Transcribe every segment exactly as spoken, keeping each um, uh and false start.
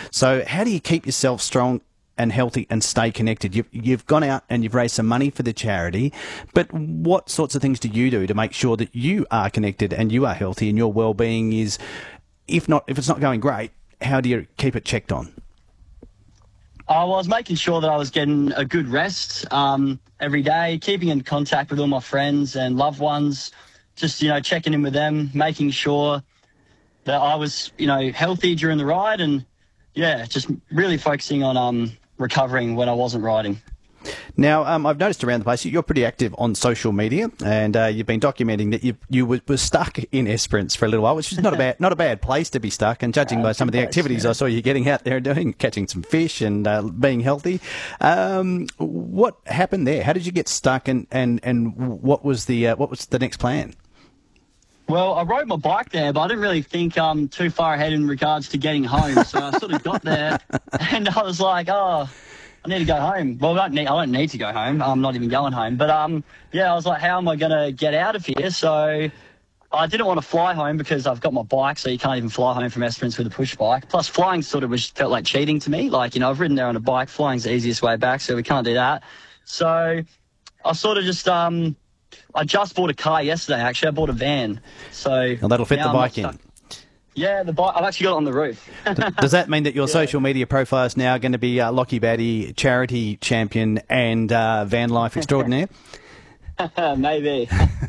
So how do you keep yourself strong and healthy and stay connected? You've, you've gone out and you've raised some money for the charity, but what sorts of things do you do to make sure that you are connected and you are healthy and your well-being is, if not, if it's not going great, how do you keep it checked on? Uh, well, I was making sure that I was getting a good rest um, every day, keeping in contact with all my friends and loved ones, just, you know, checking in with them, making sure that I was, you know, healthy during the ride, and, yeah, just really focusing on um, recovering when I wasn't riding. Now, um, I've noticed around the place you're pretty active on social media, and uh, you've been documenting that you you were, were stuck in Esperance for a little while, which is not a bad not a bad place to be stuck. And judging uh, by some of the activities yeah. I saw you getting out there doing, catching some fish and uh, being healthy, um, what happened there? How did you get stuck, and, and, and what was the uh, what was the next plan? Well, I rode my bike there, but I didn't really think um, too far ahead in regards to getting home. So I sort of got there, and I was like, oh. I need to go home. Well, I don't need, I don't need to go home. I'm not even going home. But, um, yeah, I was like, how am I going to get out of here? So I didn't want to fly home because I've got my bike, so you can't even fly home from Esperance with a push bike. Plus, flying sort of was, felt like cheating to me. Like, you know, I've ridden there on a bike. Flying's the easiest way back, so we can't do that. So I sort of just, um, I just bought a car yesterday, actually. I bought a van. So well, that'll fit the bike in. Yeah, the bike. I've actually got it on the roof. Does that mean that your yeah. social media profile is now going to be uh, Lockie Batty, charity champion, and uh, van life extraordinaire? Maybe.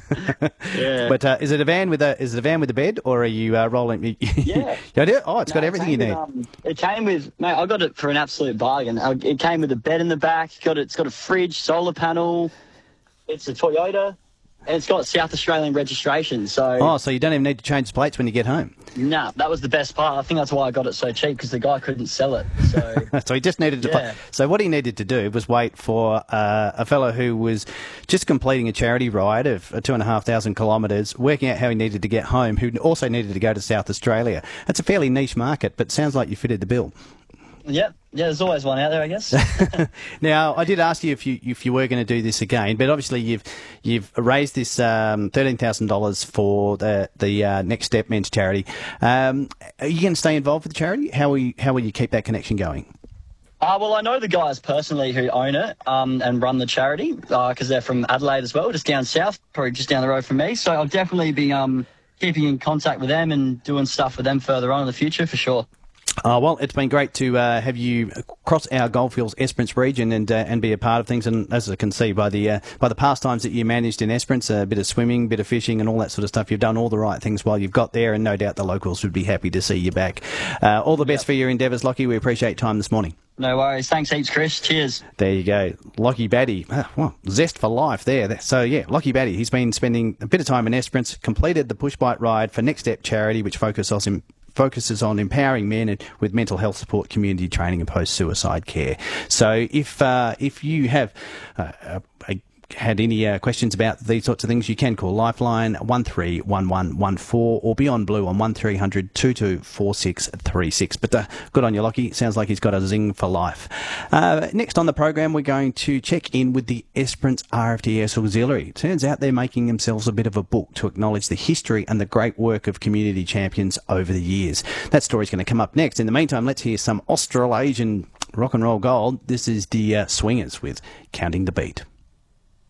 yeah. But uh, is it a van with a is it a van with a bed, or are you uh, rolling? yeah. Oh, it's no, got everything it you need. With, um, it came with, mate. I got it for an absolute bargain. It came with a bed in the back. Got it, it's got a fridge, solar panel. It's a Toyota. And it's got South Australian registration, so... Oh, so you don't even need to change the plates when you get home? Nah, that was the best part. I think that's why I got it so cheap, because the guy couldn't sell it, so... so he just needed to... Yeah. Play. So what he needed to do was wait for uh, a fellow who was just completing a charity ride of two and a half thousand kilometres, working out how he needed to get home, who also needed to go to South Australia. That's a fairly niche market, but sounds like you fitted the bill. Yep. Yeah, there's always one out there, I guess. Now, I did ask you if you if you were going to do this again, but obviously you've you've raised this um, thirteen thousand dollars for the the uh, Next Step Men's Charity. Um, are you going to stay involved with the charity? How will you, how will you keep that connection going? Uh, well, I know the guys personally who own it um, and run the charity because uh, they're from Adelaide as well, just down south, probably just down the road from me. So I'll definitely be um, keeping in contact with them and doing stuff with them further on in the future for sure. Uh, well, it's been great to uh, have you cross our Goldfields Esperance region and uh, and be a part of things. And as I can see by the uh, by the pastimes that you managed in Esperance, a bit of swimming, bit of fishing, and all that sort of stuff, you've done all the right things while you've got there. And no doubt the locals would be happy to see you back. Uh, all the best yep. for your endeavours, Lockie. We appreciate your time this morning. No worries. Thanks heaps, Chris. Cheers. There you go. Lockie Batty. Ah, well, zest for life there. So, yeah, Lockie Batty, he's been spending a bit of time in Esperance, completed the push bike ride for Next Step Charity, which focuses on focuses on empowering men with mental health support, community training and post-suicide care. So if uh, if you have uh, a, a had any uh, questions about these sorts of things, you can call Lifeline one three one one one four or Beyond Blue on one three hundred two two four six three six. But uh, good on you, Lockie. Sounds like he's got a zing for life. Uh, next on the program, we're going to check in with the Esperance R F T S Auxiliary. It turns out they're making themselves a bit of a book to acknowledge the history and the great work of community champions over the years. That story's going to come up next. In the meantime, let's hear some Australasian rock and roll gold. This is the uh, Swingers with Counting the Beat.